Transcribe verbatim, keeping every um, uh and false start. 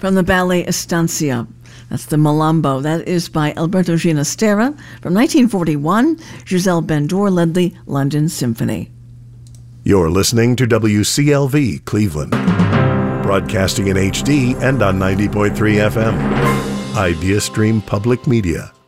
from the ballet Estancia. That's the Malambo. That is by Alberto Ginastera. From nineteen forty-one, Giselle Bendour led the London Symphony. You're listening to W C L V Cleveland, broadcasting in H D and on ninety point three F M. Idea Stream Public Media.